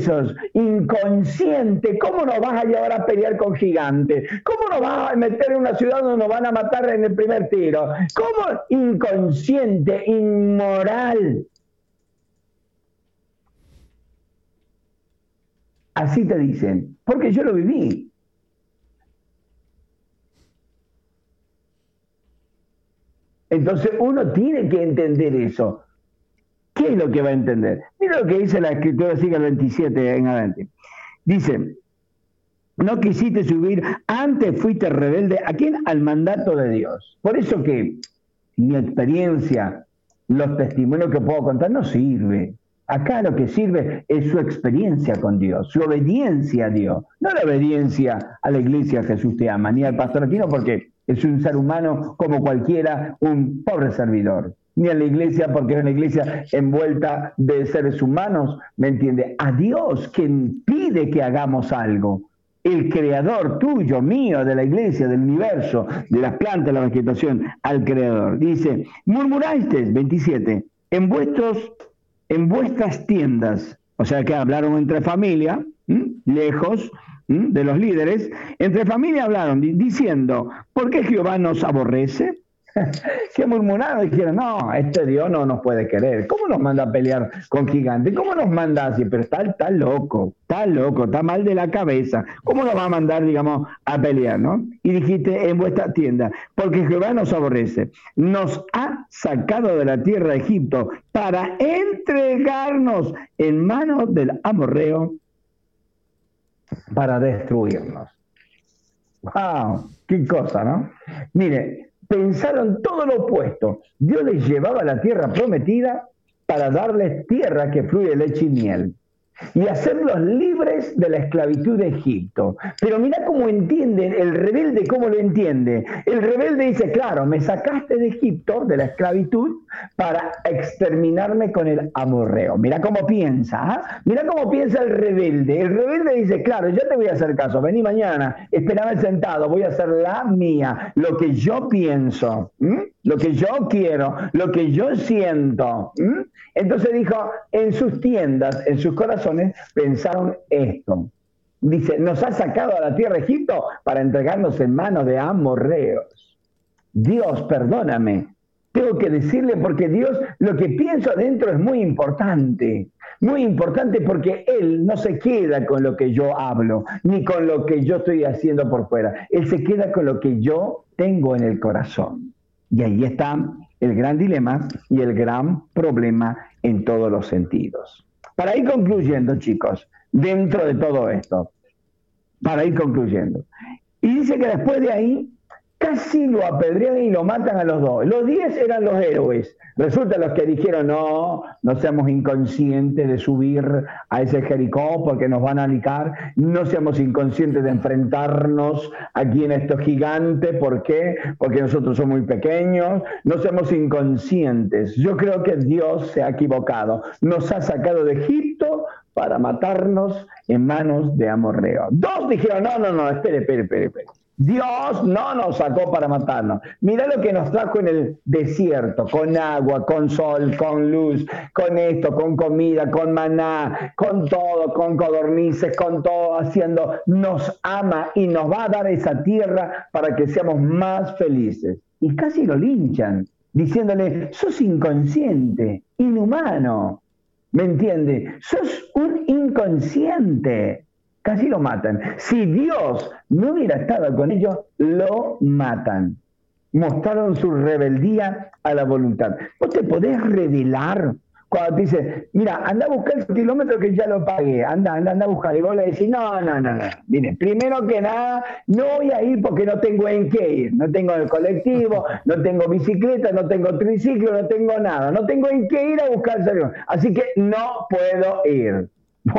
esos? Inconsciente. ¿Cómo nos vas a llevar a pelear con gigantes? ¿Cómo nos vas a meter en una ciudad donde nos van a matar en el primer tiro? ¿Cómo? Inconsciente, inmoral. Así te dicen, porque yo lo viví. Entonces uno tiene que entender eso. ¿Qué es lo que va a entender? Mira lo que dice la Escritura, sigue el 27 en adelante. Dice, no quisiste subir, antes fuiste rebelde. ¿A quién? Al mandato de Dios. Por eso que mi experiencia, los testimonios que puedo contar no sirve. Acá lo que sirve es su experiencia con Dios, su obediencia a Dios. No la obediencia a la iglesia Jesús te ama, ni al pastor Aquino porque es un ser humano como cualquiera, un pobre servidor. Ni a la iglesia porque es una iglesia envuelta de seres humanos, ¿me entiende? A Dios quien pide que hagamos algo. El creador tuyo, mío, de la iglesia, del universo, de las plantas, de la vegetación, al creador. Dice, murmurasteis, 27, en vuestras tiendas, o sea que hablaron entre familia, lejos de los líderes, entre familia hablaron diciendo, ¿por qué Jehová nos aborrece? Que murmuraron, dijeron, no, este Dios no nos puede querer. ¿Cómo nos manda a pelear con gigantes? ¿Cómo nos manda así? Pero está loco, está mal de la cabeza. ¿Cómo nos va a mandar, digamos, a pelear, no? Y dijiste en vuestra tienda, porque Jehová nos aborrece. Nos ha sacado de la tierra de Egipto para entregarnos en manos del amorreo para destruirnos. ¡Wow! ¡Qué cosa!, ¿no? Mire, pensaron todo lo opuesto. Dios les llevaba a la tierra prometida para darles tierra que fluye leche y miel y hacerlos libres de la esclavitud de Egipto. Pero mira cómo entienden, el rebelde cómo lo entiende. El rebelde dice, claro, me sacaste de Egipto, de la esclavitud, para exterminarme con el amorreo. Mira cómo piensa, ¿eh? Mira cómo piensa el rebelde. El rebelde dice, claro, yo te voy a hacer caso, vení mañana, espérame sentado, voy a hacer la mía, lo que yo pienso, lo que yo quiero, lo que yo siento. Entonces dijo, en sus tiendas, en sus corazones, pensaron esto. Dice, nos ha sacado a la tierra de Egipto para entregarnos en manos de amorreos. Dios, perdóname. Tengo que decirle porque Dios, lo que pienso adentro es muy importante porque Él no se queda con lo que yo hablo, ni con lo que yo estoy haciendo por fuera. Él se queda con lo que yo tengo en el corazón. Y ahí está el gran dilema y el gran problema en todos los sentidos. Para ir concluyendo, chicos, dentro de todo esto, para ir concluyendo. Y dice que después de ahí, casi lo apedrean y lo matan a los dos. Los 10 eran los héroes. Resulta los que dijeron, no seamos inconscientes de subir a ese Jericó porque nos van a licar. No seamos inconscientes de enfrentarnos aquí en estos gigantes. ¿Por qué? Porque nosotros somos muy pequeños. No seamos inconscientes. Yo creo que Dios se ha equivocado. Nos ha sacado de Egipto para matarnos en manos de amorreo. Dos dijeron, no, espere. Dios no nos sacó para matarnos. Mirá lo que nos trajo en el desierto, con agua, con sol, con luz, con esto, con comida, con maná, con todo, con codornices, con todo haciendo. Nos ama y nos va a dar esa tierra para que seamos más felices. Y casi lo linchan, diciéndole, sos inconsciente, inhumano. ¿Me entiende? Sos un inconsciente. Casi lo matan. Si Dios no hubiera estado con ellos, lo matan. Mostraron su rebeldía a la voluntad. Vos te podés revelar cuando te dice, mira, anda a buscar el kilómetro que ya lo pagué, anda a buscar. Y vos le decís, no. Mire, primero que nada, no voy a ir porque no tengo en qué ir. No tengo el colectivo, no tengo bicicleta, no tengo triciclo, no tengo nada. No tengo en qué ir a buscar el kilómetro. Así que no puedo ir.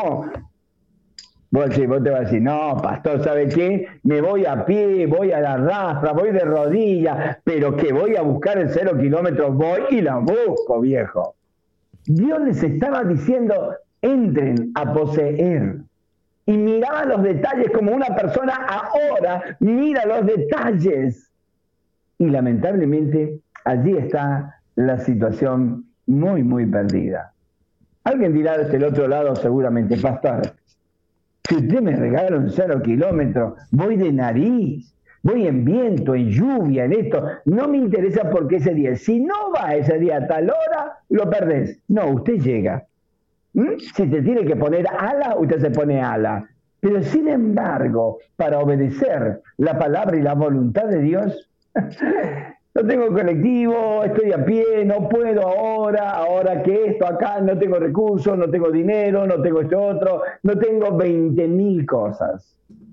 Vos te vas a decir, no, pastor, ¿sabe qué? Me voy a pie, voy a la rastra, voy de rodillas, pero que voy a buscar el 0 kilómetros, voy y la busco, viejo. Dios les estaba diciendo, entren a poseer. Y miraban los detalles como una persona ahora mira los detalles. Y lamentablemente allí está la situación muy, muy perdida. Alguien dirá desde el otro lado seguramente, pastor, si usted me regala un 0 kilómetro, voy de nariz, voy en viento, en lluvia, en esto, no me interesa porque ese día, si no va ese día a tal hora, lo perdés. No, usted llega. Si te tiene que poner ala, usted se pone ala. Pero sin embargo, para obedecer la palabra y la voluntad de Dios, no tengo colectivo, estoy a pie, no puedo ahora que esto, acá, no tengo recursos, no tengo dinero, no tengo esto otro, no tengo 20.000 cosas.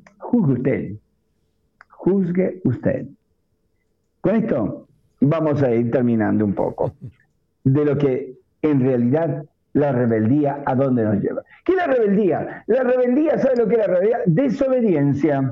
Juzgue usted. Con esto vamos a ir terminando un poco de lo que en realidad la rebeldía, ¿a dónde nos lleva? ¿Qué es la rebeldía? La rebeldía, ¿sabe lo que es la rebeldía? Desobediencia.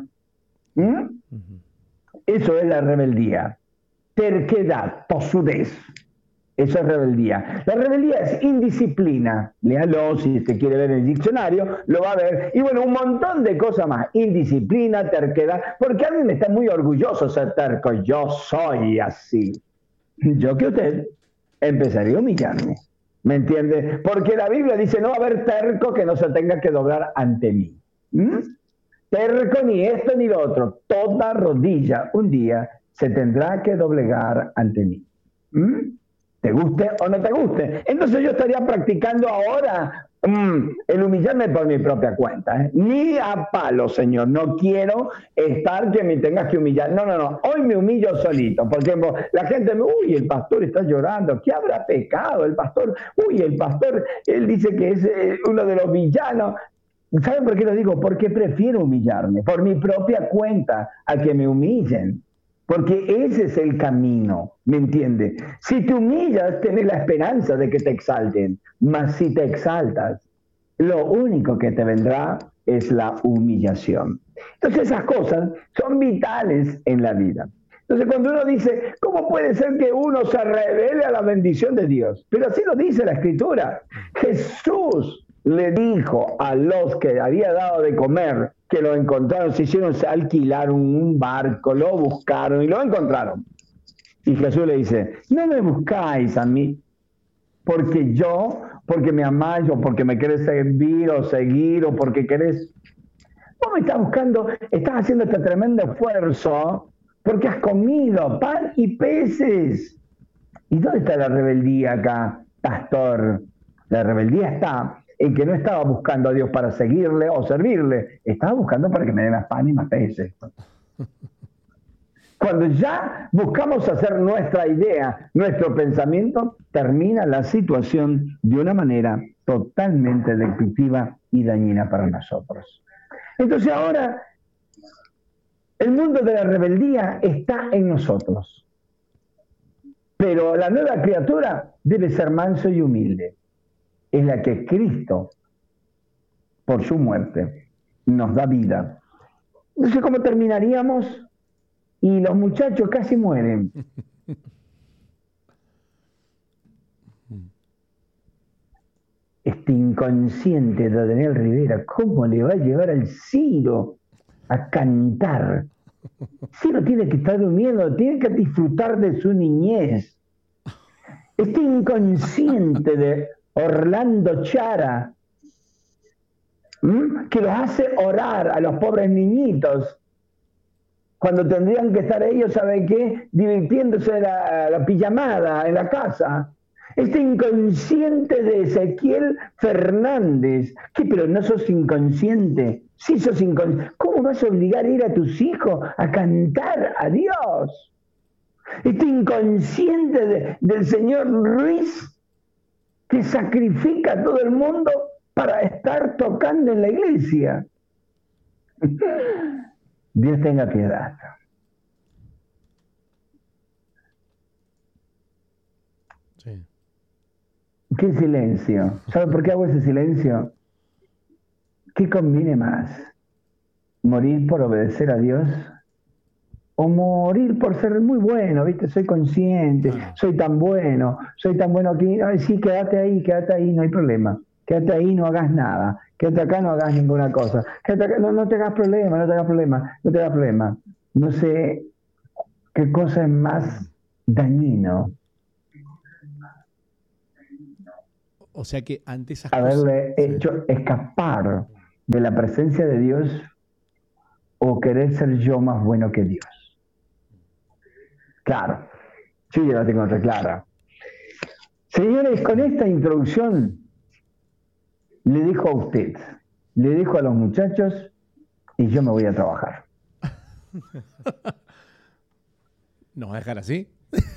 Eso es la rebeldía. Terquedad, tosudez. Eso es rebeldía. La rebeldía es indisciplina. Léalo, si usted quiere ver en el diccionario, lo va a ver. Y bueno, un montón de cosas más. Indisciplina, terquedad. Porque alguien está muy orgulloso de ser terco. Yo soy así. Yo que usted empezaría a humillarme. ¿Me entiende? Porque la Biblia dice, no va a haber terco que no se tenga que doblar ante mí. Terco ni esto ni lo otro. Toda rodilla un día se tendrá que doblegar ante mí. ¿Te guste o no te guste? Entonces yo estaría practicando ahora el humillarme por mi propia cuenta. Ni a palo, Señor. No quiero estar que me tengas que humillar. No. Hoy me humillo solito. Porque la gente me, uy, el pastor está llorando. ¿Qué habrá pecado el pastor? Uy, el pastor, él dice que es uno de los villanos. ¿Saben por qué lo digo? Porque prefiero humillarme por mi propia cuenta a que me humillen. Porque ese es el camino, ¿me entiende? Si te humillas, tienes la esperanza de que te exalten. Mas si te exaltas, lo único que te vendrá es la humillación. Entonces esas cosas son vitales en la vida. Entonces cuando uno dice, ¿cómo puede ser que uno se revele a la bendición de Dios? Pero así lo dice la Escritura. Jesús le dijo a los que había dado de comer, que lo encontraron, se hicieron, se alquilaron un barco, lo buscaron y lo encontraron. Y Jesús le dice, no me buscáis a mí, porque me amáis o porque me querés servir o seguir o porque querés... Vos me estás buscando, estás haciendo este tremendo esfuerzo porque has comido pan y peces. ¿Y dónde está la rebeldía acá, pastor? La rebeldía está en que no estaba buscando a Dios para seguirle o servirle, estaba buscando para que me dé más pan y más peces. Cuando ya buscamos hacer nuestra idea, nuestro pensamiento, termina la situación de una manera totalmente destructiva y dañina para nosotros. Entonces ahora, el mundo de la rebeldía está en nosotros. Pero la nueva criatura debe ser manso y humilde. Es la que Cristo, por su muerte, nos da vida. No sé cómo terminaríamos y los muchachos casi mueren. Este inconsciente de Daniel Rivera, ¿cómo le va a llevar al Ciro a cantar? Ciro tiene que estar durmiendo, tiene que disfrutar de su niñez. Este inconsciente de Orlando Chara, que los hace orar a los pobres niñitos, cuando tendrían que estar ellos, ¿sabe qué? Divirtiéndose la pijamada en la casa. Este inconsciente de Ezequiel Fernández. ¿Qué? Pero no sos inconsciente. Sí sos inconsciente. ¿Cómo vas a obligar a ir a tus hijos a cantar a Dios? Este inconsciente del señor Ruiz, que sacrifica a todo el mundo para estar tocando en la iglesia. Dios tenga piedad. Sí. ¿Qué silencio? ¿Sabe por qué hago ese silencio? ¿Qué conviene más? ¿Morir por obedecer a Dios? ¿O morir por ser muy bueno? ¿Viste? Soy consciente, soy tan bueno aquí. Ay, sí, quédate ahí, no hay problema. Quédate ahí, no hagas nada. Quédate acá, no hagas ninguna cosa. Quédate acá, no te hagas problema. No sé qué cosa es más dañino. O sea que ante esas haberle cosas... hecho escapar de la presencia de Dios o querer ser yo más bueno que Dios. Claro, yo ya la tengo reclara. Señores, con esta introducción le dejo a usted, le dejo a los muchachos y yo me voy a trabajar. ¿Nos va a dejar así?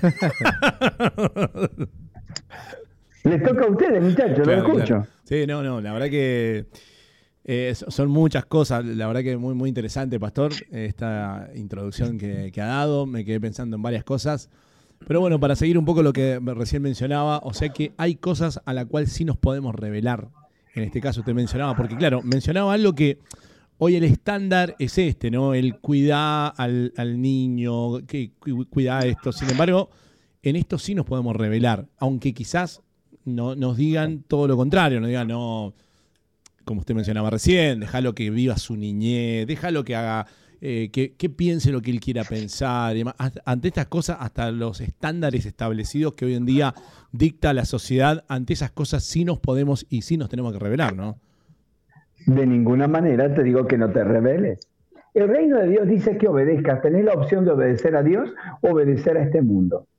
Les toca a ustedes, muchachos, Claro, lo escucho. claro. Sí, no, la verdad que son muchas cosas. La verdad que muy, muy interesante, Pastor, esta introducción que ha dado. Me quedé pensando en varias cosas. Pero bueno, para seguir un poco lo que recién mencionaba, o sea que hay cosas a la cual sí nos podemos revelar. En este caso usted mencionaba, porque claro, mencionaba algo que hoy el estándar es este, ¿no? El cuidar al niño, que cuidar esto. Sin embargo, en esto sí nos podemos revelar, aunque quizás no nos digan todo lo contrario, nos digan, no, como usted mencionaba recién, déjalo que viva su niñez, déjalo que haga, que piense lo que él quiera pensar. Y demás. Ante estas cosas, hasta los estándares establecidos que hoy en día dicta la sociedad, ante esas cosas sí nos podemos y sí nos tenemos que revelar, ¿no? De ninguna manera te digo que no te rebeles. El reino de Dios dice que obedezcas. Tenés la opción de obedecer a Dios o obedecer a este mundo.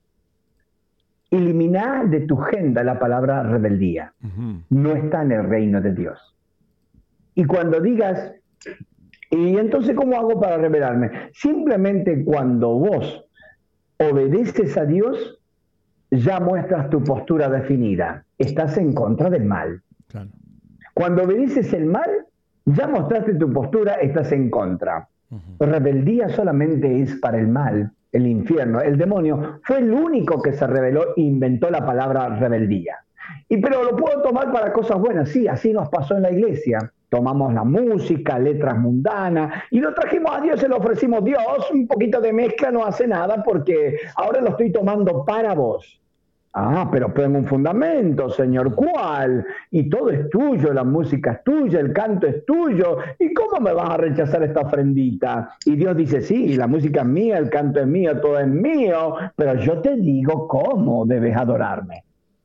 Eliminá de tu agenda la palabra rebeldía. No está en el reino de Dios. Y cuando digas, ¿y entonces cómo hago para rebelarme? Simplemente cuando vos obedeces a Dios, ya muestras tu postura definida. Estás en contra del mal. Claro. Cuando obedeces el mal, ya mostraste tu postura, estás en contra. Rebeldía solamente es para el mal, el infierno. El demonio fue el único que se rebeló e inventó la palabra rebeldía. Pero lo puedo tomar para cosas buenas. Sí, así nos pasó en la iglesia. Tomamos la música, letras mundanas, y lo trajimos a Dios, se lo ofrecimos. Dios, un poquito de mezcla no hace nada porque ahora lo estoy tomando para vos. Ah, pero pongo un fundamento, Señor, ¿cuál? Y todo es tuyo, la música es tuya, el canto es tuyo. ¿Y cómo me vas a rechazar esta ofrendita? Y Dios dice, sí, la música es mía, el canto es mío, todo es mío, pero yo te digo cómo debes adorarme.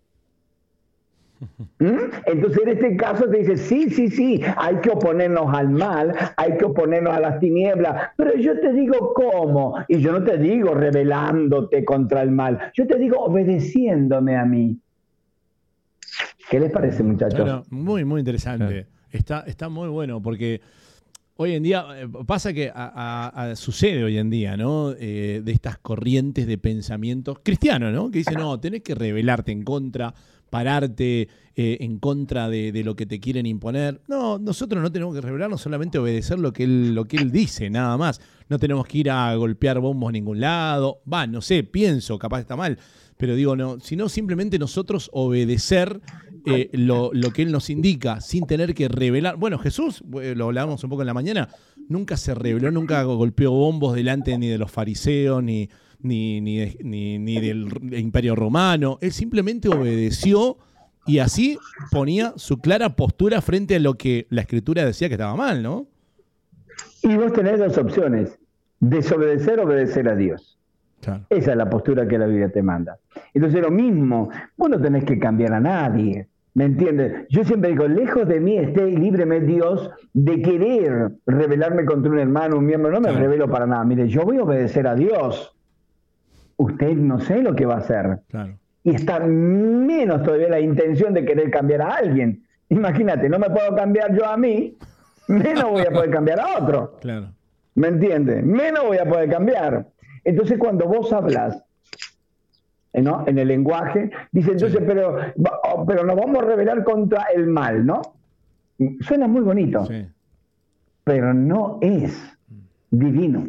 Entonces en este caso te dice, sí, hay que oponernos al mal, hay que oponernos a las tinieblas, pero yo te digo cómo, y yo no te digo rebelándote contra el mal, yo te digo obedeciéndome a mí. ¿Qué les parece, muchachos? Claro, muy, muy interesante. Claro. Está muy bueno porque hoy en día pasa que sucede hoy en día, ¿no? De estas corrientes de pensamiento cristiano, ¿no? Que dicen, no, tenés que rebelarte en contra, pararte en contra de lo que te quieren imponer. No, nosotros no tenemos que rebelarnos, solamente obedecer lo que él dice, nada más. No tenemos que ir a golpear bombos a ningún lado. No sé, pienso, capaz está mal, pero digo, no, sino simplemente nosotros obedecer lo que él nos indica, sin tener que rebelar. Bueno, Jesús, lo hablábamos un poco en la mañana, nunca se rebeló, nunca golpeó bombos delante ni de los fariseos, ni del Imperio Romano. Él simplemente obedeció y así ponía su clara postura frente a lo que la Escritura decía que estaba mal, ¿no? Y vos tenés dos opciones, desobedecer o obedecer a Dios. Claro. Esa es la postura que la Biblia te manda. Entonces lo mismo, vos no tenés que cambiar a nadie, ¿me entiendes? Yo siempre digo, lejos de mí esté y líbreme Dios de querer rebelarme contra un hermano, un miembro, no me rebelo para nada. Mire, yo voy a obedecer a Dios. Usted no sé lo que va a hacer. Claro. Y está menos todavía la intención de querer cambiar a alguien. Imagínate, no me puedo cambiar yo a mí, menos voy a poder cambiar a otro. Claro. ¿Me entiendes? Menos voy a poder cambiar. Entonces cuando vos hablas, ¿no? En el lenguaje, dice entonces, sí, pero nos vamos a rebelar contra el mal, ¿no? Suena muy bonito, sí, pero no es divino.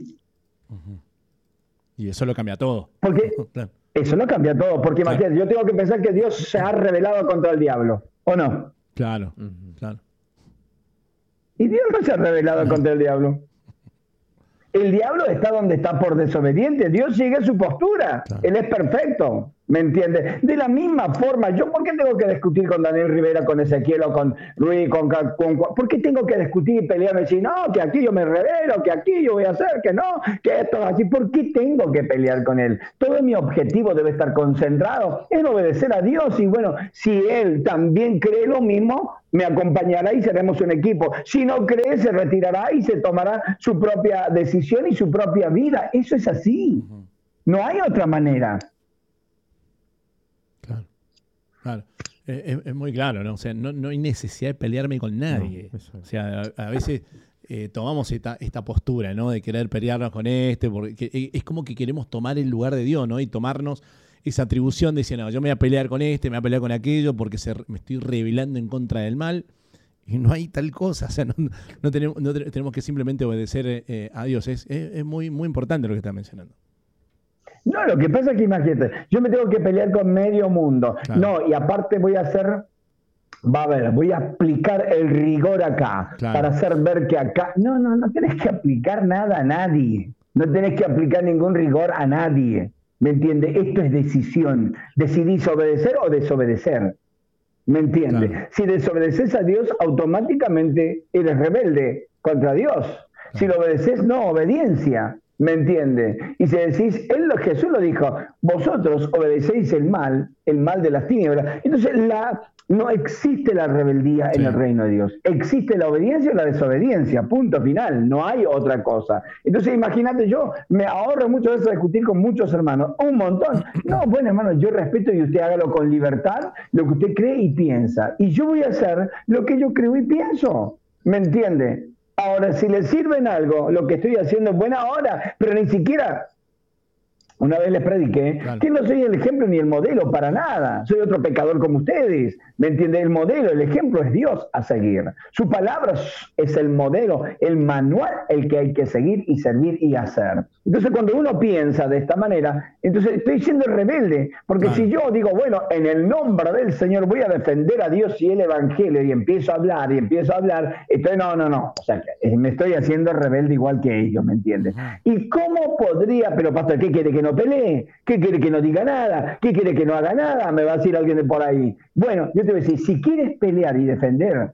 Y eso lo cambia todo. Porque claro, eso lo cambia todo, porque claro, imagínate, yo tengo que pensar que Dios se ha rebelado contra el diablo, ¿o no? Claro, claro. Y Dios no se ha rebelado contra el diablo. El diablo está donde está por desobediente. Dios sigue su postura. Claro. Él es perfecto. ¿Me entiendes? De la misma forma, ¿yo por qué tengo que discutir con Daniel Rivera, con Ezequiel o con Ruiz, ¿por qué tengo que discutir y pelearme y decir, no, que aquí yo me revelo, que aquí yo voy a hacer, que no, que esto es así? ¿Por qué tengo que pelear con él? Todo mi objetivo debe estar concentrado en obedecer a Dios y bueno, si él también cree lo mismo, me acompañará y seremos un equipo. Si no cree, se retirará y se tomará su propia decisión y su propia vida. Eso es así. No hay otra manera. Claro, es muy claro, ¿no? O sea, no hay necesidad de pelearme con nadie. No, o sea, a veces tomamos esta postura, ¿no? De querer pelearnos con porque es como que queremos tomar el lugar de Dios, ¿no? Y tomarnos esa atribución de decir, no, yo me voy a pelear con me voy a pelear con aquello porque me estoy rebelando en contra del mal. Y no hay tal cosa, o sea, tenemos que simplemente obedecer a Dios. Es muy, muy importante lo que está mencionando. No, lo que pasa es que imagínate, yo me tengo que pelear con medio mundo. Claro. No, y aparte voy a aplicar el rigor acá, claro, para hacer ver que acá... No tenés que aplicar nada a nadie. No tenés que aplicar ningún rigor a nadie. ¿Me entiendes? Esto es decisión. Decidís obedecer o desobedecer. ¿Me entiendes? Claro. Si desobedeces a Dios, automáticamente eres rebelde contra Dios. Claro. Si lo obedeces, no, obediencia. ¿Me entiende? Y si decís, Jesús lo dijo, vosotros obedecéis el mal de las tinieblas. Entonces no existe la rebeldía en el reino de Dios. Existe la obediencia o la desobediencia, punto final. No hay otra cosa. Entonces imagínate, yo me ahorro mucho de eso de discutir con muchos hermanos, un montón. No, bueno hermano, yo respeto y usted hágalo con libertad, lo que usted cree y piensa. Y yo voy a hacer lo que yo creo y pienso. ¿Me entiende? Ahora, si les sirve en algo, lo que estoy haciendo es buena hora, pero ni siquiera, una vez les prediqué, claro, que no soy el ejemplo ni el modelo para nada, soy otro pecador como ustedes, ¿me entienden? El modelo, el ejemplo es Dios a seguir, su palabra es el modelo, el manual, el que hay que seguir y servir y hacer. Entonces cuando uno piensa de esta manera, entonces estoy siendo rebelde, porque claro, si yo digo, bueno, en el nombre del Señor voy a defender a Dios y el Evangelio y empiezo a hablar, entonces no, o sea, me estoy haciendo rebelde igual que ellos, ¿me entiendes? ¿Y cómo podría, pero pastor, qué quiere que no pelee? ¿Qué quiere que no diga nada? ¿Qué quiere que no haga nada? Me va a decir alguien de por ahí. Bueno, yo te voy a decir, si quieres pelear y defender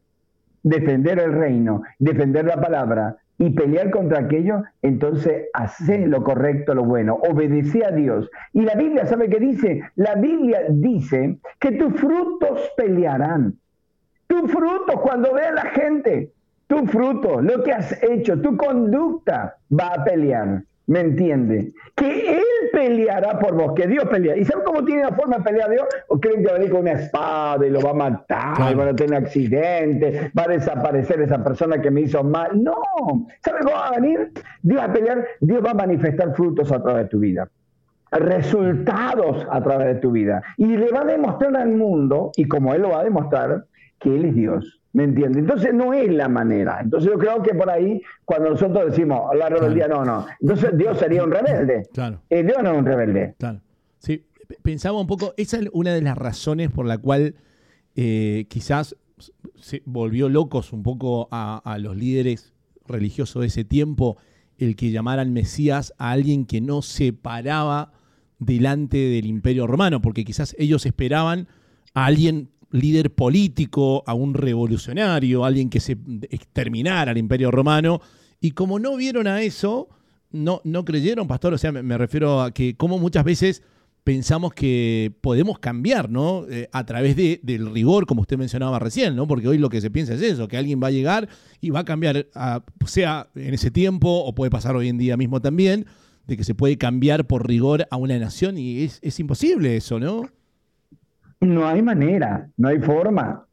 el reino, defender la palabra y pelear contra aquello, entonces hace lo correcto, lo bueno, obedece a Dios. Y la Biblia, ¿sabe qué dice? La Biblia dice que tus frutos pelearán. Tus frutos, cuando vea la gente, tu fruto, lo que has hecho, tu conducta va a pelear. ¿Me entiende? Que Él peleará por vos, que Dios pelea. ¿Y saben cómo tiene la forma de pelear Dios? ¿O creen que va a venir con una espada y lo va a matar, claro, van a tener accidentes, va a desaparecer esa persona que me hizo mal? No. ¿Saben cómo va a venir? Dios va a pelear, Dios va a manifestar frutos a través de tu vida, resultados a través de tu vida. Y le va a demostrar al mundo, y como Él lo va a demostrar, que Él es Dios. ¿Me entiende? Entonces no es la manera. Entonces yo creo que por ahí, cuando nosotros decimos la rebeldía, claro, no. Entonces Dios sería un rebelde. Claro. Dios no es un rebelde. Claro. Sí, pensaba un poco, esa es una de las razones por la cual quizás se volvió locos un poco a los líderes religiosos de ese tiempo el que llamaran Mesías a alguien que no se paraba delante del Imperio Romano, porque quizás ellos esperaban a alguien líder político, a un revolucionario, alguien que se exterminara al Imperio Romano, y como no vieron a eso, no creyeron, pastor. O sea, me refiero a que como muchas veces pensamos que podemos cambiar, ¿no? A través del rigor, como usted mencionaba recién, ¿no? Porque hoy lo que se piensa es eso, que alguien va a llegar y va a cambiar, sea en ese tiempo, o puede pasar hoy en día mismo también, de que se puede cambiar por rigor a una nación, y es imposible eso, ¿no? No hay manera, no hay forma,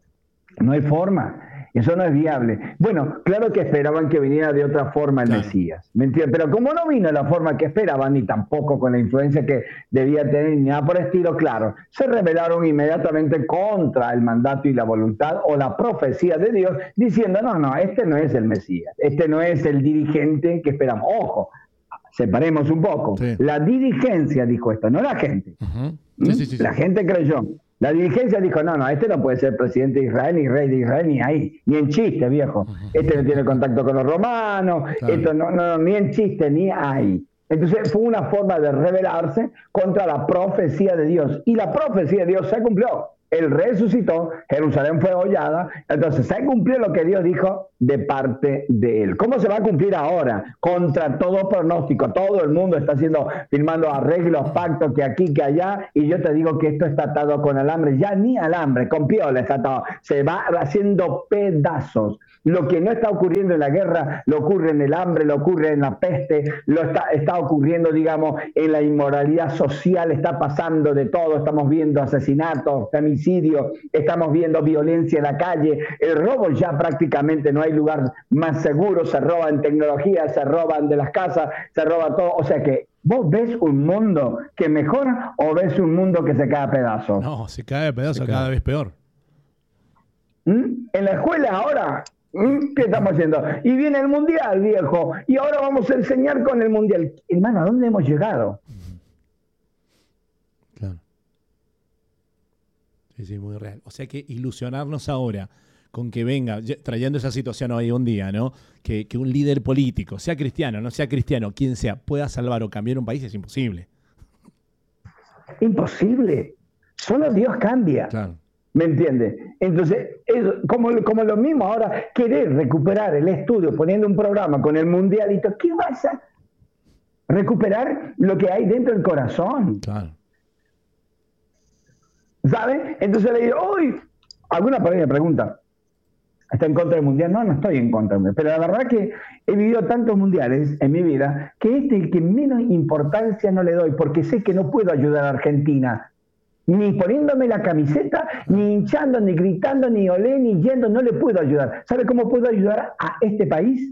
eso no es viable. Bueno, claro que esperaban que viniera de otra forma el Mesías, ¿me entiendes? Pero como no vino de la forma que esperaban, ni tampoco con la influencia que debía tener, ni nada por el estilo, claro, se rebelaron inmediatamente contra el mandato y la voluntad o la profecía de Dios, diciendo, no, este no es el Mesías, este no es el dirigente que esperamos. Ojo, separemos un poco. Sí. La dirigencia dijo esto, no la gente. Uh-huh. Sí. La gente creyó. La dirigencia dijo, no, este no puede ser presidente de Israel, ni rey de Israel, ni ahí, ni en chiste, viejo. Uh-huh. Este no tiene contacto con los romanos, claro, esto no, ni en chiste, ni ahí. Entonces fue una forma de rebelarse contra la profecía de Dios. Y la profecía de Dios se cumplió. Él resucitó, Jerusalén fue hollada, entonces se cumplió lo que Dios dijo de parte de él. ¿Cómo se va a cumplir ahora? Contra todo pronóstico, todo el mundo está firmando arreglos, pactos, que aquí, que allá, y yo te digo que esto está atado con alambre, ya ni alambre, con piola está atado, se va haciendo pedazos. Lo que no está ocurriendo en la guerra, lo ocurre en el hambre, lo ocurre en la peste, está ocurriendo, digamos, en la inmoralidad social, está pasando de todo, estamos viendo asesinatos, femicidios, estamos viendo violencia en la calle, el robo ya prácticamente no hay lugar más seguro, se roban tecnología, se roban de las casas, se roba todo, o sea que ¿vos ves un mundo que mejora o ves un mundo que se cae a pedazos? No, se cae a pedazos cada vez peor. En la escuela ahora, ¿qué estamos haciendo? Y viene el mundial, viejo, y ahora vamos a enseñar con el mundial. Hermano, ¿a dónde hemos llegado? Claro. Sí, muy real. O sea que ilusionarnos ahora con que venga, trayendo esa situación hoy un día, ¿no? Que un líder político, sea cristiano, no sea cristiano, quien sea, pueda salvar o cambiar un país es imposible. Imposible. Solo Dios cambia. Claro. ¿Me entiendes? Entonces, como lo mismo ahora, querer recuperar el estudio poniendo un programa con el mundialito, ¿qué vas a recuperar lo que hay dentro del corazón? Claro. ¿Sabes? Entonces le digo, hoy, alguna por ahí me pregunta, ¿está en contra del mundial? No, no estoy en contra del mundial, pero la verdad que he vivido tantos mundiales en mi vida que este es el que menos importancia no le doy, porque sé que no puedo ayudar a Argentina. Ni poniéndome la camiseta, ni hinchando, ni gritando, ni olé, ni yendo, no le puedo ayudar. ¿Sabe cómo puedo ayudar a este país?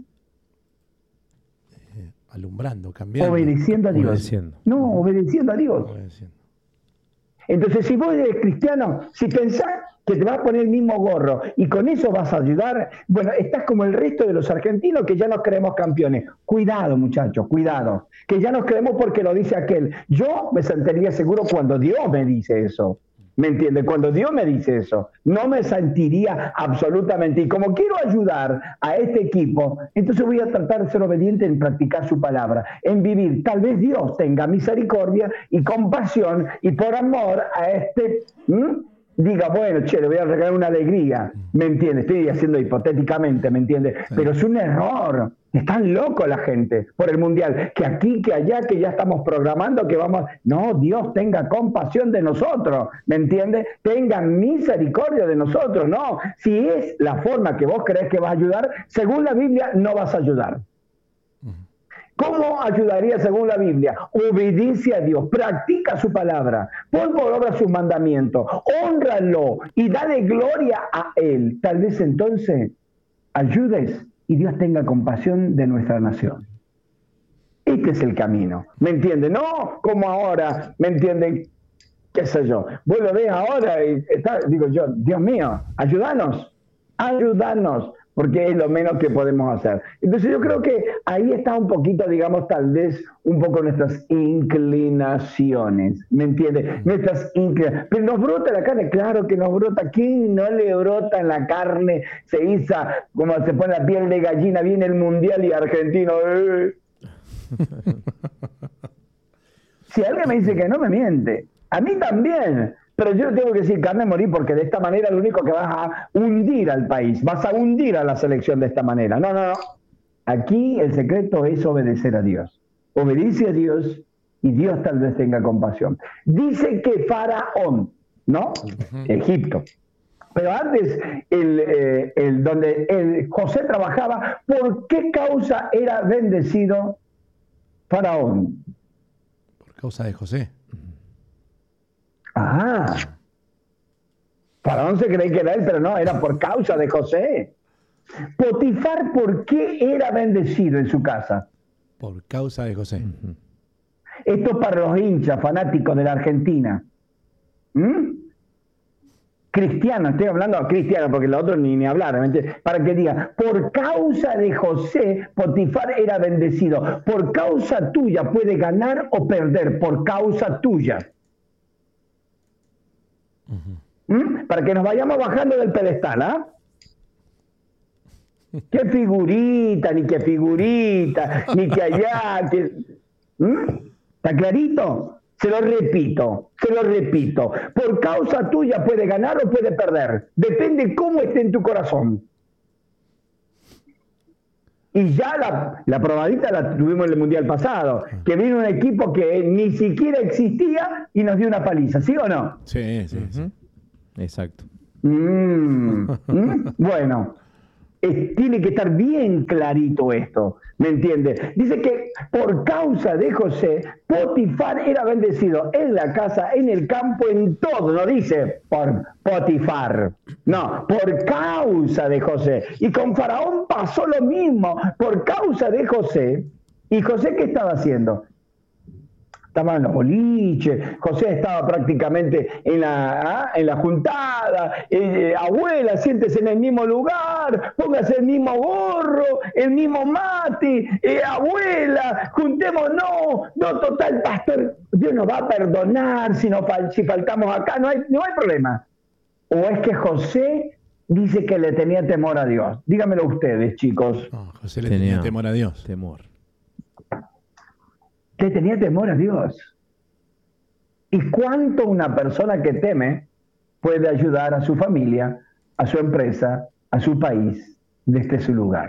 Alumbrando, cambiando. Obedeciendo a Dios. Obedeciendo. No, obedeciendo a Dios. Obedeciendo. Entonces, si vos eres cristiano, si pensás que te vas a poner el mismo gorro y con eso vas a ayudar, bueno, estás como el resto de los argentinos que ya nos creemos campeones. Cuidado, muchachos, cuidado. Que ya nos creemos porque lo dice aquel. Yo me sentiría seguro cuando Dios me dice eso. ¿Me entiende? Cuando Dios me dice eso, no me sentiría absolutamente. Y como quiero ayudar a este equipo, entonces voy a tratar de ser obediente en practicar su palabra, en vivir. Tal vez Dios tenga misericordia y compasión y por amor a este... diga, bueno, che, le voy a regalar una alegría, ¿me entiende? Estoy haciendo hipotéticamente, ¿me entiende? Sí. Pero es un error. Están locos la gente por el mundial, que aquí, que allá, que ya estamos programando, que vamos... No, Dios tenga compasión de nosotros, ¿me entiende? Tenga misericordia de nosotros, no. Si es la forma que vos crees que vas a ayudar, según la Biblia, no vas a ayudar. ¿Cómo ayudaría según la Biblia? Obedece a Dios, practica su palabra, pon por obra sus mandamientos, hónralo y dale gloria a Él. Tal vez entonces ayudes y Dios tenga compasión de nuestra nación. Este es el camino, ¿me entienden? No como ahora, ¿me entienden? ¿Qué sé yo? Vos lo ves ahora y digo yo, Dios mío, ayúdanos, porque es lo menos que podemos hacer. Entonces yo creo que ahí está un poquito, digamos, tal vez un poco nuestras inclinaciones, ¿me entiendes? Pero nos brota la carne, claro que nos brota. ¿Quién no le brota en la carne? Se iza, como se pone la piel de gallina, viene el mundial y argentino. Si alguien me dice que no, me miente. A mí también. Pero yo tengo que decir, carne morir, porque de esta manera lo único que vas a hundir al país, vas a hundir a la selección de esta manera. No. Aquí el secreto es obedecer a Dios. Obedece a Dios y Dios tal vez tenga compasión. Dice que Faraón, ¿no? Egipto. Pero antes, donde José trabajaba, ¿por qué causa era bendecido Faraón? Por causa de José. Faraón se cree que era él, pero no, era por causa de José. Potifar, ¿por qué era bendecido en su casa? Por causa de José. Esto para los hinchas fanáticos de la Argentina. Cristiano, estoy hablando a cristiano porque los otros ni hablar, para que diga, por causa de José, Potifar era bendecido. Por causa tuya puede ganar o perder, por causa tuya. Para que nos vayamos bajando del pedestal, ¿ah? Qué figurita, ni que allá, ¿Está clarito? Se lo repito, se lo repito. Por causa tuya puede ganar o puede perder. Depende cómo esté en tu corazón. Y ya la probadita la tuvimos en el Mundial pasado, que vino un equipo que ni siquiera existía y nos dio una paliza, ¿sí o no? Sí, sí, sí. Exacto. Bueno, tiene que estar bien clarito esto, ¿me entiendes? Dice que por causa de José, Potifar era bendecido en la casa, en el campo, en todo. No dice por Potifar, no, por causa de José. Y con Faraón pasó lo mismo, por causa de José. ¿Y José qué estaba haciendo? Estaba en los boliches, José estaba prácticamente en la juntada, abuela, siéntese en el mismo lugar, póngase el mismo gorro, el mismo mate, abuela, juntémonos, no, total, pastor, Dios nos va a perdonar si faltamos acá, no hay problema. ¿O es que José dice que le tenía temor a Dios? Dígamelo ustedes, chicos. No, José le tenía temor a Dios. Temor. Que tenía temor a Dios. ¿Y cuánto una persona que teme puede ayudar a su familia, a su empresa, a su país, desde su lugar?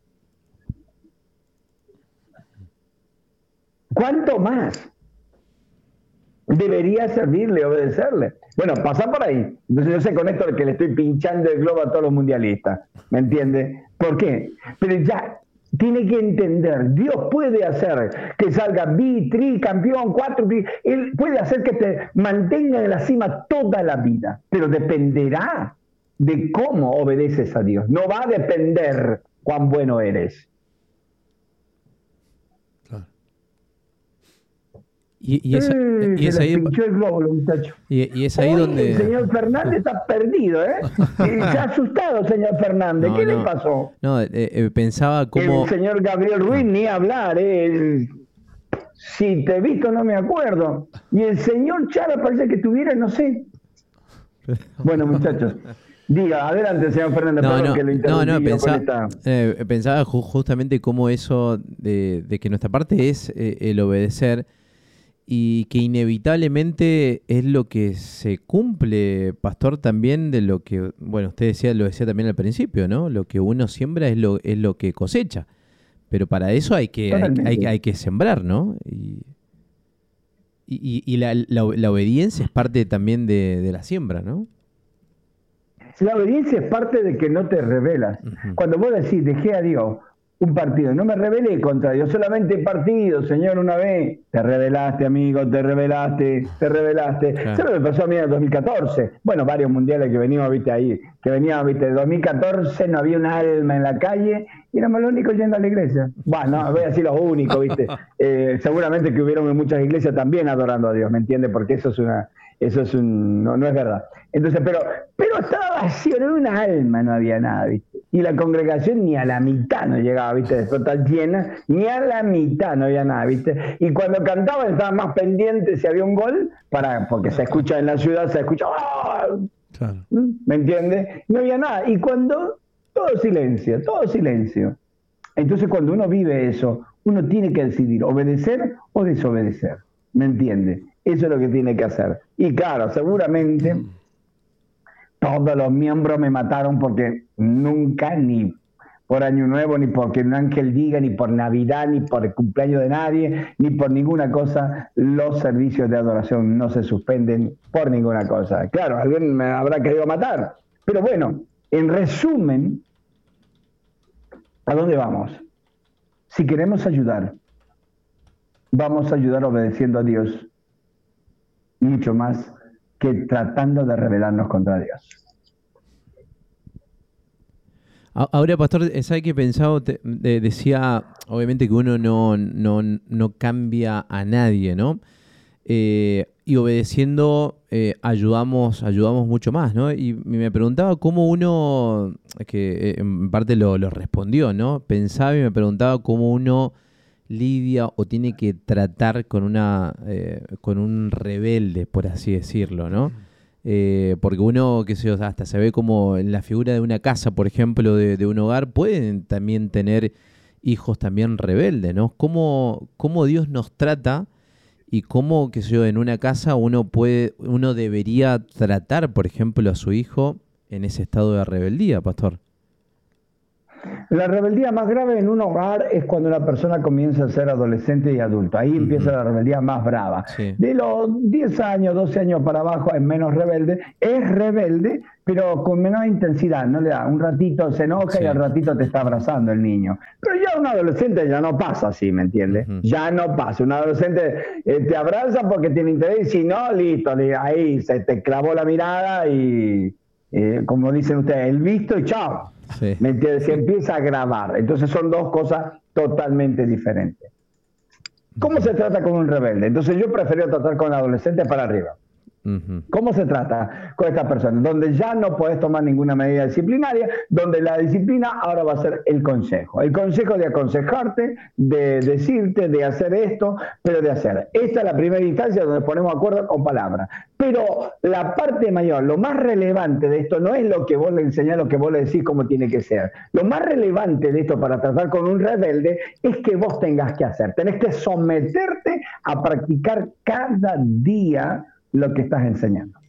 ¿Cuánto más debería servirle, obedecerle? Bueno, pasa por ahí. Entonces yo sé con esto que le estoy pinchando el globo a todos los mundialistas. ¿Me entiende? ¿Por qué? Pero ya tiene que entender, Dios puede hacer que salga campeón, 4, Él puede hacer que te mantenga en la cima toda la vida, pero dependerá de cómo obedeces a Dios. No va a depender cuán bueno eres. Y es ahí, pinchó el globo, muchacho. Y es ahí donde... El señor Fernández está perdido, ¿eh? Se ha asustado, señor Fernández. ¿Qué le pasó? No, pensaba cómo... El señor Gabriel Ruiz, ni hablar, si te he visto no me acuerdo. Y el señor Chara parece que tuviera, no sé. Bueno, muchachos. Diga, adelante, señor Fernández. Pensaba justamente cómo eso de que nuestra parte es el obedecer, y que inevitablemente es lo que se cumple, pastor, también de lo que, bueno, usted lo decía también al principio, ¿no? Lo que uno siembra es lo que cosecha. Pero para eso hay que sembrar, ¿no? Y la obediencia es parte también de la siembra, ¿no? La obediencia es parte de que no te rebelas. Cuando vos decís, dejé a Dios un partido, no me rebelé contra Dios, solamente partido, Señor, una vez. Te rebelaste, amigo, te rebelaste. Claro. Eso me pasó a mí en el 2014. Bueno, varios mundiales que veníamos, ahí, que veníamos, en 2014 no había un alma en la calle y éramos los únicos yendo a la iglesia. Bueno, no voy a decir los únicos, seguramente que hubieron muchas iglesias también adorando a Dios, ¿me entiendes? Porque eso es no es verdad. Entonces, pero estaba vacío, no había una alma, no había nada, ¿viste? Y la congregación ni a la mitad no llegaba, ¿viste? De total llena, ni a la mitad no había nada, ¿viste? Y cuando cantaban estaban más pendientes si había un gol, porque se escucha en la ciudad, se escucha, ¡oh! Claro. ¿Me entiendes? No había nada. Y cuando, todo silencio. Entonces, cuando uno vive eso, uno tiene que decidir obedecer o desobedecer, ¿me entiendes? Eso es lo que tiene que hacer. Y claro, seguramente todos los miembros me mataron porque nunca, ni por Año Nuevo, ni porque un ángel diga, ni por Navidad, ni por el cumpleaños de nadie, ni por ninguna cosa, los servicios de adoración no se suspenden por ninguna cosa. Claro, alguien me habrá querido matar. Pero bueno, en resumen, ¿a dónde vamos? Si queremos ayudar, vamos a ayudar obedeciendo a Dios, mucho más que tratando de rebelarnos contra Dios. Ahora, pastor, ¿sabe qué pensaba? Decía, obviamente, que uno no cambia a nadie, ¿no? Y obedeciendo ayudamos mucho más, ¿no? Y me preguntaba cómo uno, que en parte lo respondió, ¿no? Pensaba y me preguntaba cómo uno lidia o tiene que tratar con un rebelde, por así decirlo, ¿no? Porque uno, qué sé yo, hasta se ve como en la figura de una casa, por ejemplo, de un hogar, pueden también tener hijos también rebeldes, ¿no? ¿Cómo Dios nos trata y cómo, qué sé yo, en una casa uno debería tratar, por ejemplo, a su hijo en ese estado de rebeldía, pastor? La rebeldía más grave en un hogar es cuando una persona comienza a ser adolescente y adulto. Ahí empieza la rebeldía más brava. Sí. De los 10 años, 12 años para abajo es menos rebelde. Es rebelde, pero con menor intensidad. No le da un ratito, se enoja y al ratito te está abrazando el niño. Pero ya un adolescente ya no pasa así, ¿me entiendes? Ya no pasa. Un adolescente te abraza porque tiene interés y si no, listo. Ahí se te clavó la mirada y, como dicen ustedes, el visto y chao. Sí. ¿Me entiendes? Se empieza a grabar. Entonces son dos cosas totalmente diferentes. ¿Cómo se trata con un rebelde? Entonces yo prefiero tratar con el adolescente para arriba. ¿Cómo se trata con esta persona? Donde ya no puedes tomar ninguna medida disciplinaria, donde la disciplina ahora va a ser el consejo. El consejo de aconsejarte, de decirte, de hacer esto, pero de hacer. Esta es la primera instancia donde ponemos acuerdo con palabras. Pero la parte mayor, lo más relevante de esto no es lo que vos le enseñás, lo que vos le decís cómo tiene que ser. Lo más relevante de esto para tratar con un rebelde es que vos tengas que hacer. Tenés que someterte a practicar cada día lo que estás enseñando.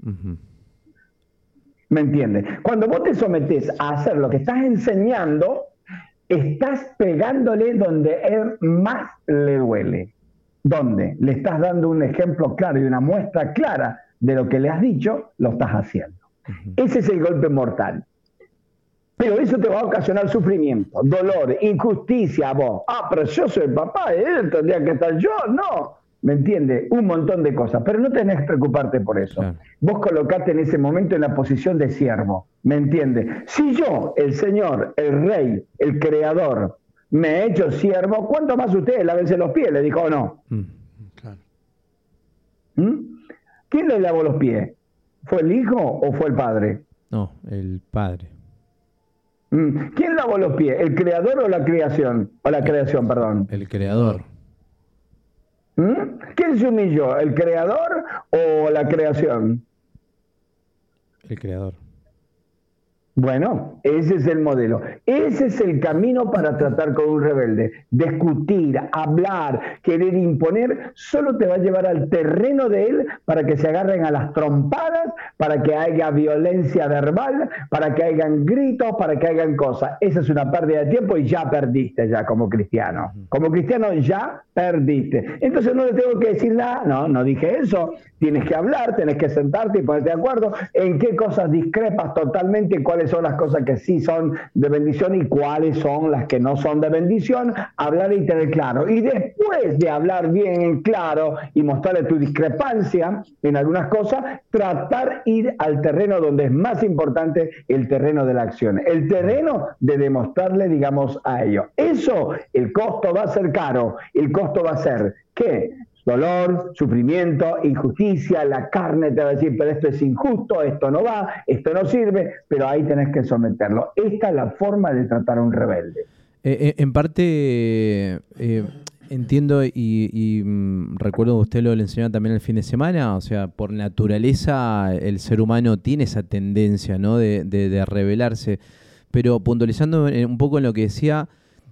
¿Me entiendes? Cuando vos te sometés a hacer lo que estás enseñando, estás pegándole donde él más le duele. ¿Dónde? Le estás dando un ejemplo claro y una muestra clara de lo que le has dicho, lo estás haciendo. Ese es el golpe mortal. Pero eso te va a ocasionar sufrimiento, dolor, injusticia a vos. Pero yo soy el papá, él tendría que estar yo, no. ¿Me entiendes? Un montón de cosas, pero no tenés que preocuparte por eso. Claro. Vos colocate en ese momento en la posición de siervo, ¿me entiendes? Si yo, el Señor, el Rey, el Creador, me he hecho siervo, ¿cuánto más ustedes lávense los pies? Le dijo, ¿o no? Claro. ¿Quién le lavó los pies? ¿Fue el Hijo o fue el Padre? No, el Padre. ¿Quién lavó los pies? ¿El Creador o la creación? O la creación, perdón. El Creador. ¿Quién se humilló? ¿El Creador o la creación? El Creador. Bueno, ese es el modelo. Ese es el camino para tratar con un rebelde. Discutir, hablar, querer imponer, solo te va a llevar al terreno de él para que se agarren a las trompadas, para que haya violencia verbal, para que hayan gritos, para que hagan cosas. Esa es una pérdida de tiempo y ya perdiste ya como cristiano. Como cristiano ya perdiste. Entonces no le tengo que decir nada. No dije eso. Tienes que hablar, tienes que sentarte y ponerte de acuerdo en qué cosas discrepas totalmente, cuáles son las cosas que sí son de bendición y cuáles son las que no son de bendición, hablar y tener claro. Y después de hablar bien en claro y mostrarle tu discrepancia en algunas cosas, tratar ir al terreno donde es más importante, el terreno de la acción, el terreno de demostrarle, digamos, a ellos. Eso, el costo va a ser caro, el costo va a ser ¿qué? Dolor, sufrimiento, injusticia, la carne te va a decir, pero esto es injusto, esto no va, esto no sirve, pero ahí tenés que someterlo. Esta es la forma de tratar a un rebelde. En parte entiendo y recuerdo que usted lo enseñó también el fin de semana, o sea, por naturaleza el ser humano tiene esa tendencia, ¿no? de rebelarse, pero puntualizando un poco en lo que decía,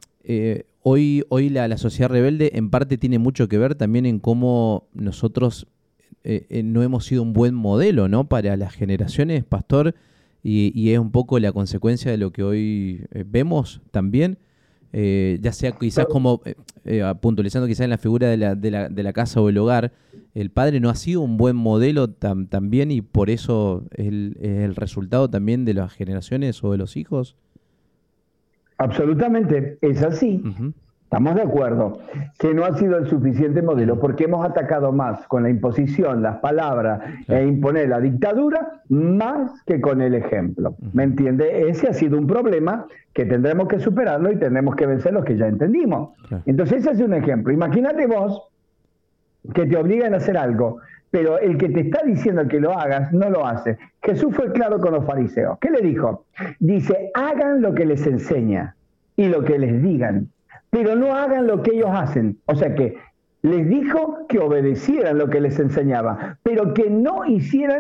hoy la sociedad rebelde en parte tiene mucho que ver también en cómo nosotros no hemos sido un buen modelo, ¿no? Para las generaciones, pastor, y es un poco la consecuencia de lo que hoy vemos también, ya sea quizás como, puntualizando quizás en la figura de la casa o el hogar, el padre no ha sido un buen modelo también y por eso es el resultado también de las generaciones o de los hijos. Absolutamente, es así. Estamos de acuerdo que no ha sido el suficiente modelo porque hemos atacado más con la imposición, las palabras e imponer la dictadura más que con el ejemplo. ¿Me entiende? Ese ha sido un problema que tendremos que superarlo y tendremos que vencer los que ya entendimos. Entonces ese es un ejemplo. Imagínate vos que te obligan a hacer algo, pero el que te está diciendo que lo hagas, no lo hace. Jesús fue claro con los fariseos. ¿Qué le dijo? Dice, hagan lo que les enseña y lo que les digan, pero no hagan lo que ellos hacen. O sea que les dijo que obedecieran lo que les enseñaba, pero que no hicieran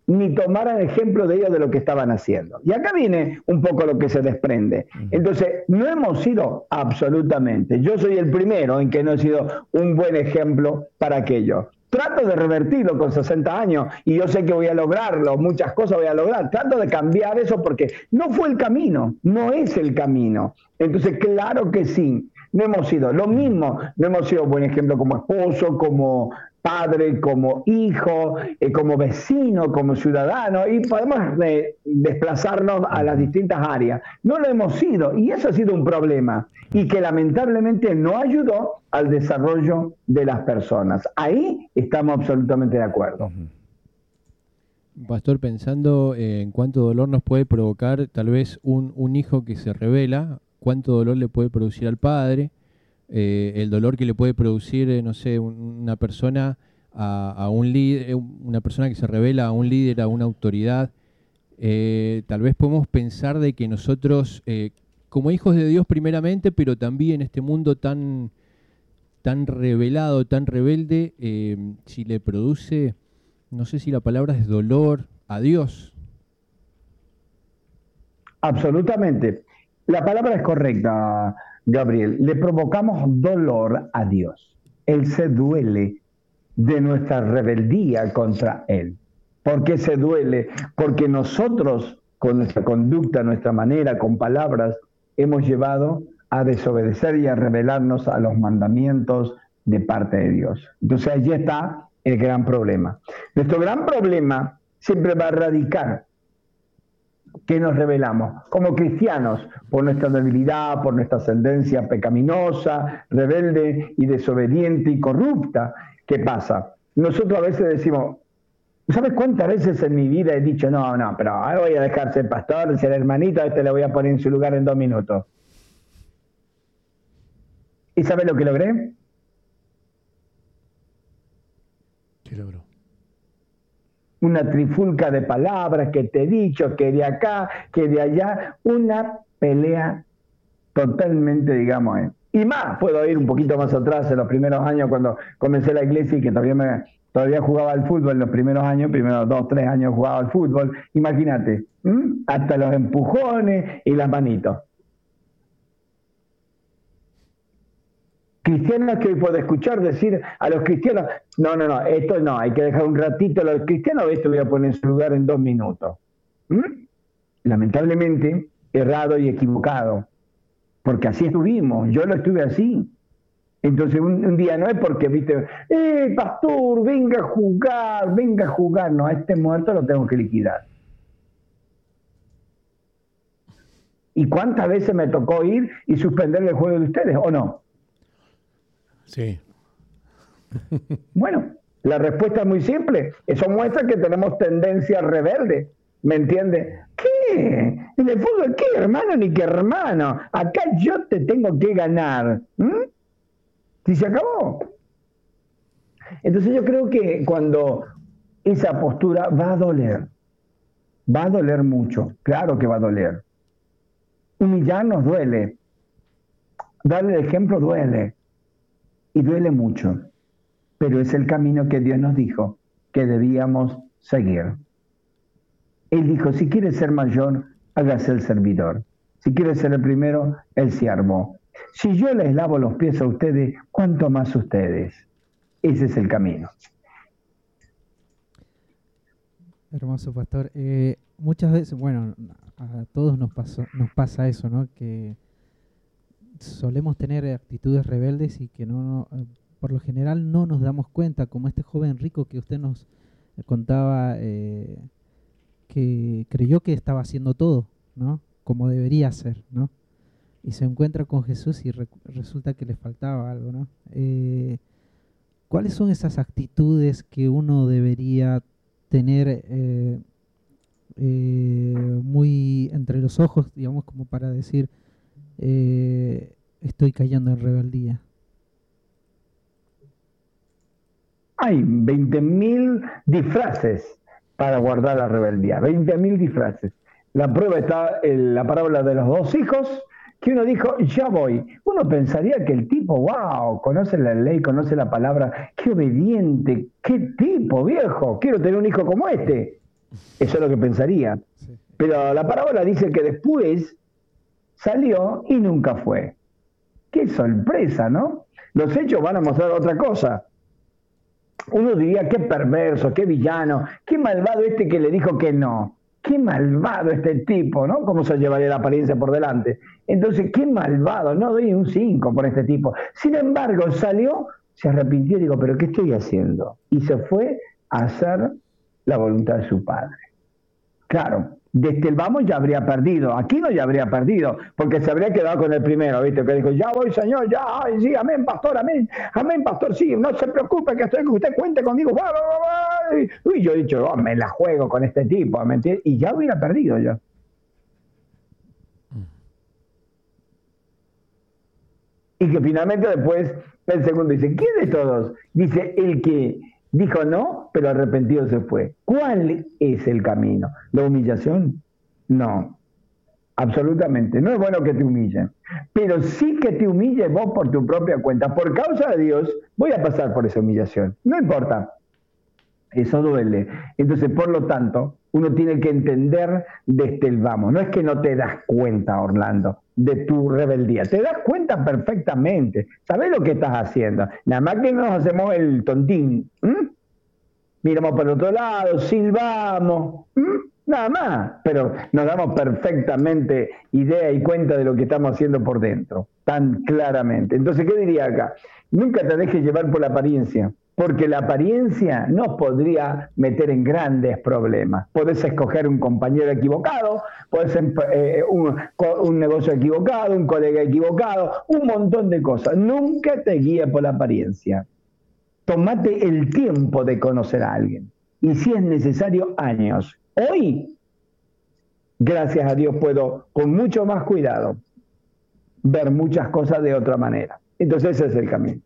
ni tomaran ejemplo de ellos de lo que estaban haciendo. Y acá viene un poco lo que se desprende. Entonces, no hemos sido absolutamente, yo soy el primero en que no he sido un buen ejemplo para aquello. Trato de revertirlo con 60 años y yo sé que voy a lograrlo, muchas cosas voy a lograr. Trato de cambiar eso porque no fue el camino, no es el camino. Entonces, claro que sí, no hemos sido lo mismo, no hemos sido buen ejemplo como esposo, como padre, como hijo, como vecino, como ciudadano, y podemos desplazarnos a las distintas áreas. No lo hemos sido, y eso ha sido un problema, y que lamentablemente no ayudó al desarrollo de las personas. Ahí estamos absolutamente de acuerdo. Pastor, pensando en cuánto dolor nos puede provocar tal vez un hijo que se rebela, cuánto dolor le puede producir al padre, el dolor que le puede producir, no sé, una persona a un líder, una persona que se revela a un líder, a una autoridad. Tal vez podemos pensar de que nosotros, como hijos de Dios primeramente, pero también en este mundo tan revelado, tan rebelde, si le produce, no sé si la palabra es dolor, a Dios. Absolutamente. La palabra es correcta, Gabriel. Le provocamos dolor a Dios. Él se duele de nuestra rebeldía contra Él. ¿Por qué se duele? Porque nosotros, con nuestra conducta, nuestra manera, con palabras, hemos llevado a desobedecer y a rebelarnos a los mandamientos de parte de Dios. Entonces allí está el gran problema. Nuestro gran problema siempre va a radicar que nos rebelamos como cristianos por nuestra debilidad, por nuestra ascendencia pecaminosa, rebelde y desobediente y corrupta. ¿Qué pasa? Nosotros a veces decimos, ¿sabes cuántas veces en mi vida he dicho, no, pero ahora voy a dejar ser pastor, ser hermanito, a este le voy a poner en su lugar en 2 minutos? ¿Y sabes lo que logré? ¿Qué logró? Una trifulca de palabras que te he dicho, que de acá, que de allá, una pelea totalmente, digamos, y más, puedo ir un poquito más atrás, en los primeros años cuando comencé la iglesia y que todavía jugaba al fútbol, en los primeros años, primeros 2, 3 años jugaba al fútbol, imagínate, hasta los empujones y las manitos. Cristianos que hoy puedo escuchar decir a los cristianos, no, esto no, hay que dejar un ratito a los cristianos, esto voy a poner en su lugar en 2 minutos. Lamentablemente, errado y equivocado, porque así estuvimos, yo lo estuve así. Entonces un día no es porque, viste, pastor, venga a jugar, no, a este muerto lo tengo que liquidar. ¿Y cuántas veces me tocó ir y suspender el juego de ustedes, o no? Sí. Bueno, la respuesta es muy simple. Eso muestra que tenemos tendencia rebelde. ¿Me entiendes? ¿Qué? En el fútbol, ¿qué hermano ni qué hermano? Acá yo te tengo que ganar. Si se acabó. Entonces yo creo que cuando esa postura va a doler mucho. Claro que va a doler. Humillarnos duele. Darle el ejemplo duele. Y duele mucho, pero es el camino que Dios nos dijo que debíamos seguir. Él dijo, si quieres ser mayor, hágase el servidor. Si quieres ser el primero, el siervo. Si yo les lavo los pies a ustedes, ¿cuánto más ustedes? Ese es el camino. Hermoso, pastor. Muchas veces, bueno, a todos nos pasa eso, ¿no? Que solemos tener actitudes rebeldes y que por lo general no nos damos cuenta, como este joven rico que usted nos contaba, que creyó que estaba haciendo todo, ¿no? Como debería ser, ¿no? Y se encuentra con Jesús y resulta que le faltaba algo, ¿no? ¿Cuáles son esas actitudes que uno debería tener muy entre los ojos, digamos, como para decir, estoy cayendo en rebeldía? Hay 20.000 disfraces para guardar la rebeldía, 20.000 disfraces. La prueba está en la parábola de los 2 hijos, que uno dijo, ya voy. Uno pensaría que el tipo, wow, conoce la ley, conoce la palabra, qué obediente, qué tipo, viejo, quiero tener un hijo como este. Eso es lo que pensaría. Sí. Pero la parábola dice que después salió y nunca fue. ¡Qué sorpresa!, ¿no? Los hechos van a mostrar otra cosa. Uno diría, qué perverso, qué villano, qué malvado este que le dijo que no. Qué malvado este tipo, ¿no? ¿Cómo se llevaría la apariencia por delante? Entonces, qué malvado, no doy un 5 por este tipo. Sin embargo, salió, se arrepintió y digo, ¿pero qué estoy haciendo? Y se fue a hacer la voluntad de su padre. Claro, desde el vamos ya habría perdido, aquí no ya habría perdido, porque se habría quedado con el primero, ¿viste? Que dijo, ya voy, Señor, ya, ay, sí, amén, pastor, amén, pastor, sí, no se preocupe que estoy con usted, cuente conmigo, uy, yo he dicho, oh, me la juego con este tipo, ¿me entiendes? Y ya hubiera perdido yo. Y que finalmente después el segundo dice, ¿quién de todos? Dice, el que dijo no, pero arrepentido se fue. ¿Cuál es el camino? ¿La humillación? No, absolutamente. No es bueno que te humillen, pero sí que te humilles vos por tu propia cuenta. Por causa de Dios, voy a pasar por esa humillación. No importa. Eso duele. Entonces, por lo tanto, uno tiene que entender desde el vamos. No es que no te das cuenta, Orlando, de tu rebeldía. Te das cuenta perfectamente. ¿Sabés lo que estás haciendo? Nada más que nos hacemos el tontín. Miramos por el otro lado, silbamos. Nada más. Pero nos damos perfectamente idea y cuenta de lo que estamos haciendo por dentro. Tan claramente. Entonces, ¿qué diría acá? Nunca te dejes llevar por la apariencia. Porque la apariencia nos podría meter en grandes problemas. Podés escoger un compañero equivocado, podés un negocio equivocado, un colega equivocado, un montón de cosas. Nunca te guíes por la apariencia. Tómate el tiempo de conocer a alguien. Y si es necesario, años. Hoy, gracias a Dios, puedo con mucho más cuidado ver muchas cosas de otra manera. Entonces ese es el camino.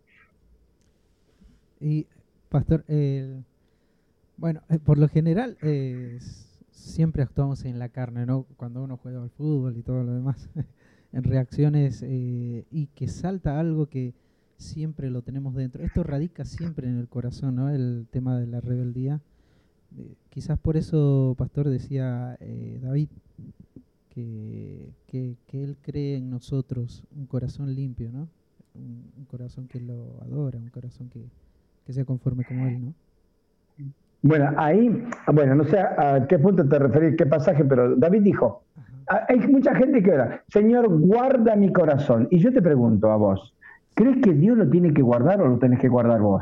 Y, pastor, bueno, por lo general siempre actuamos en la carne, ¿no? Cuando uno juega al fútbol y todo lo demás, en reacciones y que salta algo que siempre lo tenemos dentro. Esto radica siempre en el corazón, ¿no? El tema de la rebeldía. Quizás por eso, pastor, decía David que él cree en nosotros un corazón limpio, ¿no? Un corazón que lo adora, un corazón que sea conforme como él, ¿no? Bueno, ahí, no sé a qué punto te referís, qué pasaje, pero David dijo, hay mucha gente que ora, Señor, guarda mi corazón. Y yo te pregunto a vos, ¿crees que Dios lo tiene que guardar o lo tenés que guardar vos?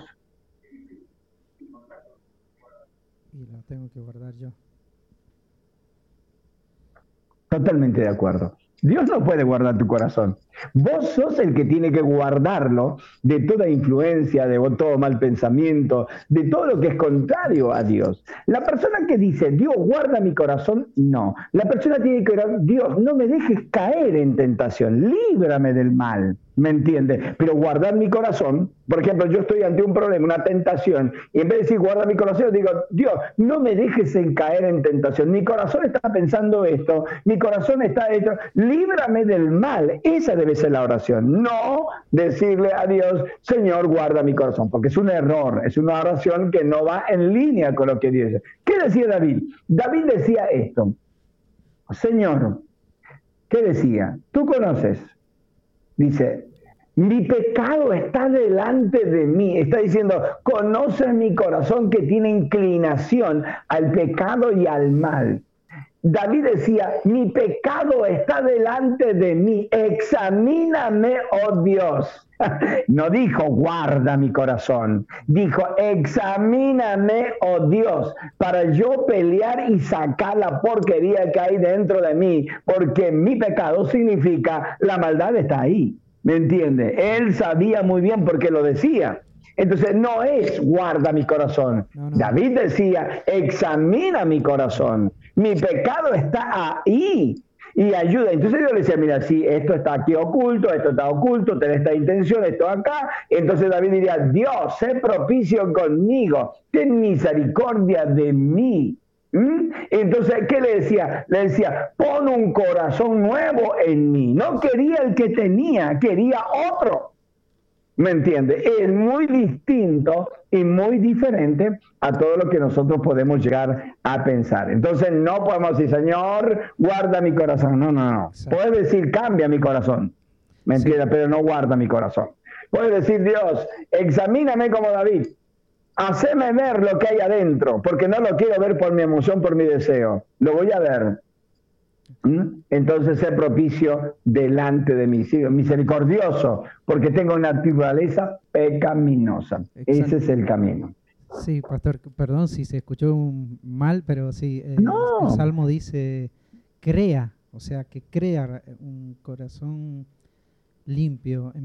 Y lo tengo que guardar yo. Totalmente de acuerdo. Dios no puede guardar tu corazón. Vos sos el que tiene que guardarlo de toda influencia, de todo mal pensamiento, de todo lo que es contrario a Dios. La persona que dice, Dios guarda mi corazón, no. La persona tiene que orar, Dios, no me dejes caer en tentación, líbrame del mal. ¿Me entiendes? Pero guardar mi corazón, por ejemplo, yo estoy ante un problema, una tentación, y en vez de decir guarda mi corazón, digo, Dios, no me dejes caer en tentación. Mi corazón está pensando esto, mi corazón está hecho, líbrame del mal. Esa debe ser la oración. No decirle a Dios, Señor, guarda mi corazón, porque es un error, es una oración que no va en línea con lo que Dios dice. ¿Qué decía David? David decía esto, Señor, ¿qué decía? Tú conoces. Dice, mi pecado está delante de mí. Está diciendo, conoces mi corazón que tiene inclinación al pecado y al mal. David decía, mi pecado está delante de mí. Examíname, oh Dios. No dijo, guarda mi corazón. Dijo, examíname, oh Dios, para yo pelear y sacar la porquería que hay dentro de mí. Porque mi pecado significa, la maldad está ahí. ¿Me entiende? Él sabía muy bien por qué lo decía. Entonces no es guarda mi corazón. No. David decía, examina mi corazón. Mi pecado está ahí y ayuda. Entonces yo le decía, mira, si esto está aquí oculto, esto está oculto, tenés esta intención, esto acá. Entonces David diría, Dios, sé propicio conmigo, ten misericordia de mí. Entonces, ¿qué le decía? Le decía, pon un corazón nuevo en mí. No quería el que tenía, quería otro. ¿Me entiende? Es muy distinto y muy diferente a todo lo que nosotros podemos llegar a pensar. Entonces no podemos decir, Señor, guarda mi corazón. No, no, no. Exacto. Puedes decir, cambia mi corazón. ¿Me entiende? Sí. Pero no guarda mi corazón. Puedes decir, Dios, examíname como David. Haceme ver lo que hay adentro, porque no lo quiero ver por mi emoción, por mi deseo. Lo voy a ver. Entonces sé propicio delante de mí, misericordioso, porque tengo una naturaleza pecaminosa. Exacto. Ese es el camino. Sí, pastor, perdón si se escuchó mal, pero sí, No. el Salmo dice, crea, o sea, que crea un corazón limpio.